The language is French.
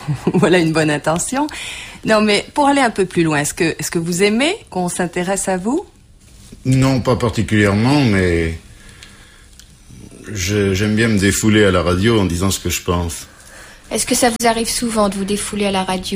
Voilà une bonne intention. Non, mais pour aller un peu plus loin, est-ce que vous aimez qu'on s'intéresse à vous? Non, pas particulièrement, mais j'aime bien me défouler à la radio en disant ce que je pense. Est-ce que ça vous arrive souvent de vous défouler à la radio?